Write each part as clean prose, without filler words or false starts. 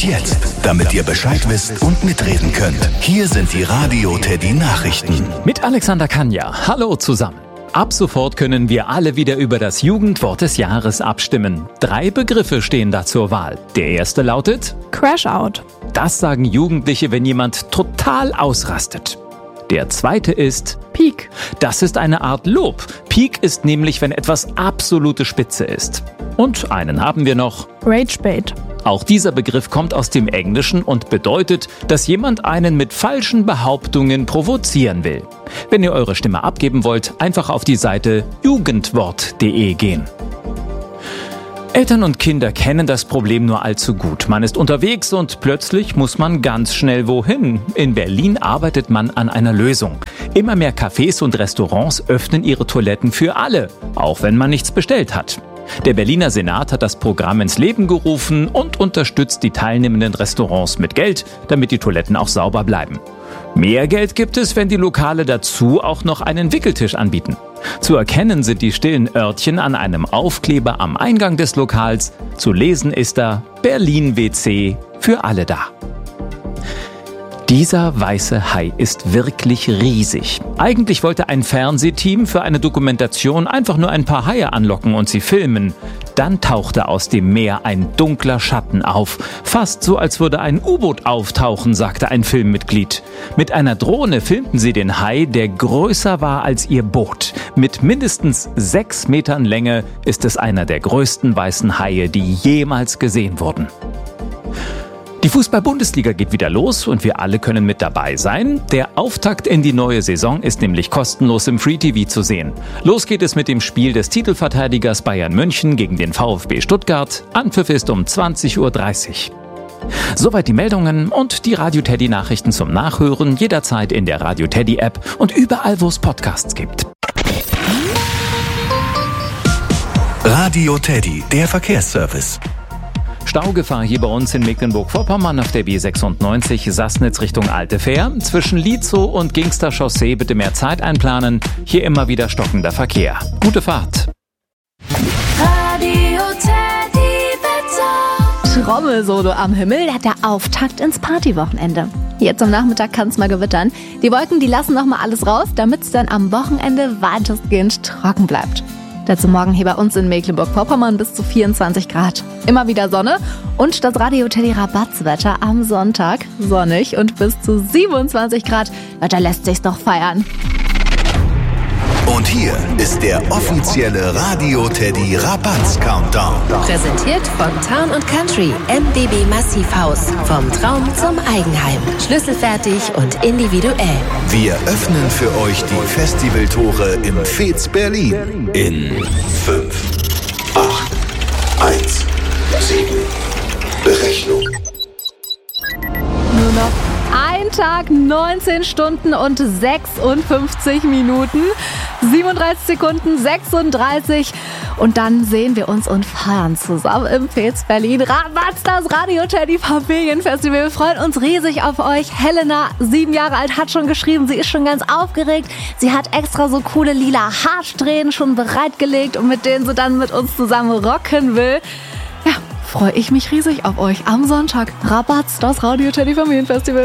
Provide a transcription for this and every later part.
jetzt, damit ihr Bescheid wisst und mitreden könnt. Hier sind die Radio Teddy Nachrichten. Mit Alexander Kanja. Hallo zusammen. Ab sofort können wir alle wieder über das Jugendwort des Jahres abstimmen. 3 Begriffe stehen da zur Wahl. Der erste lautet Crash-out. Das sagen Jugendliche, wenn jemand total ausrastet. Der zweite ist Peak. Das ist eine Art Lob. Peak ist nämlich, wenn etwas absolute Spitze ist. Und einen haben wir noch. Ragebait. Auch dieser Begriff kommt aus dem Englischen und bedeutet, dass jemand einen mit falschen Behauptungen provozieren will. Wenn ihr eure Stimme abgeben wollt, einfach auf die Seite jugendwort.de gehen. Eltern und Kinder kennen das Problem nur allzu gut. Man ist unterwegs und plötzlich muss man ganz schnell wohin. In Berlin arbeitet man an einer Lösung. Immer mehr Cafés und Restaurants öffnen ihre Toiletten für alle, auch wenn man nichts bestellt hat. Der Berliner Senat hat das Programm ins Leben gerufen und unterstützt die teilnehmenden Restaurants mit Geld, damit die Toiletten auch sauber bleiben. Mehr Geld gibt es, wenn die Lokale dazu auch noch einen Wickeltisch anbieten. Zu erkennen sind die stillen Örtchen an einem Aufkleber am Eingang des Lokals. Zu lesen ist da Berlin WC für alle da. Dieser weiße Hai ist wirklich riesig. Eigentlich wollte ein Fernsehteam für eine Dokumentation einfach nur ein paar Haie anlocken und sie filmen. Dann tauchte aus dem Meer ein dunkler Schatten auf. Fast so, als würde ein U-Boot auftauchen, sagte ein Filmmitglied. Mit einer Drohne filmten sie den Hai, der größer war als ihr Boot. Mit mindestens 6 Metern Länge ist es einer der größten weißen Haie, die jemals gesehen wurden. Die Fußball-Bundesliga geht wieder los und wir alle können mit dabei sein. Der Auftakt in die neue Saison ist nämlich kostenlos im Free TV zu sehen. Los geht es mit dem Spiel des Titelverteidigers Bayern München gegen den VfB Stuttgart. Anpfiff ist um 20:30 Uhr. Soweit die Meldungen und die Radio Teddy Nachrichten zum Nachhören jederzeit in der Radio Teddy App und überall, wo es Podcasts gibt. Radio Teddy, der Verkehrsservice. Staugefahr hier bei uns in Mecklenburg-Vorpommern auf der B96 Sassnitz Richtung Alte Fähr. Zwischen Lietzow und Gingster Chaussee bitte mehr Zeit einplanen. Hier immer wieder stockender Verkehr. Gute Fahrt. Radio Teddy Wetter. Trommelsolo am Himmel, der Auftakt ins Partywochenende. Jetzt am Nachmittag kann es mal gewittern. Die Wolken, die lassen noch mal alles raus, damit es dann am Wochenende weitestgehend trocken bleibt. Dazu morgen hier bei uns in Mecklenburg-Vorpommern bis zu 24 Grad. Immer wieder Sonne und das Radio Teddy Rabatzwetter am Sonntag. Sonnig und bis zu 27 Grad. Da lässt sich's doch feiern. Und hier ist der offizielle Radio Teddy Rabatz-Countdown. Präsentiert von Town & Country MDB Massivhaus. Vom Traum zum Eigenheim. Schlüsselfertig und individuell. Wir öffnen für euch die Festivaltore im Fez Berlin. In 5, 8, 1, 7. Berechnung. Nur noch ein Tag, 19 Stunden und 56 Minuten, 37 Sekunden, 36 und dann sehen wir uns und feiern zusammen im Fez Berlin. Rabatz, das Radio Teddy Familienfestival. Wir freuen uns riesig auf euch. Helena, 7 Jahre alt, hat schon geschrieben, sie ist schon ganz aufgeregt. Sie hat extra so coole lila Haarsträhnen schon bereitgelegt und mit denen sie dann mit uns zusammen rocken will. Ja, freue ich mich riesig auf euch am Sonntag. Rabatz, das Radio Teddy Familienfestival.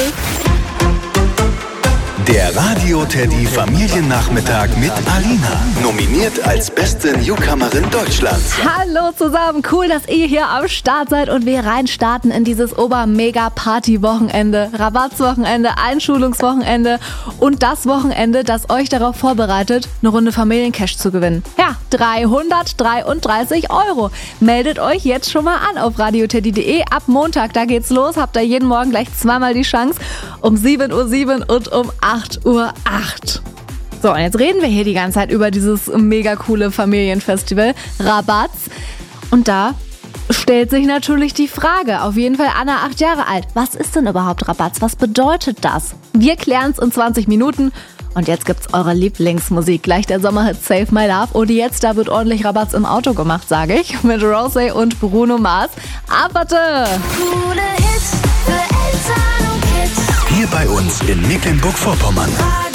Der Radio Teddy Familiennachmittag mit Alina. Nominiert als beste Newcomerin Deutschlands. Hallo zusammen, cool, dass ihr hier am Start seid und wir reinstarten in dieses Ober-Mega-Party-Wochenende. Rabattwochenende, Einschulungswochenende und das Wochenende, das euch darauf vorbereitet, eine Runde Familiencash zu gewinnen. Ja, 333 €. Meldet euch jetzt schon mal an auf radioteddy.de. Ab Montag, da geht's los. Habt ihr jeden Morgen gleich zweimal die Chance. Um 7:07 Uhr und um 8:08 Uhr. So, und jetzt reden wir hier die ganze Zeit über dieses mega coole Familienfestival Rabatz. Und da stellt sich natürlich die Frage, auf jeden Fall Anna, 8 Jahre alt. Was ist denn überhaupt Rabatz? Was bedeutet das? Wir klären es in 20 Minuten. Und jetzt gibt's eure Lieblingsmusik. Gleich der Sommerhit Save My Love. Und jetzt, da wird ordentlich Rabatz im Auto gemacht, sage ich. Mit Rosé und Bruno Mars. Abwarte! Coole Hits für Eltern und Kids. Hier bei uns in Mecklenburg-Vorpommern.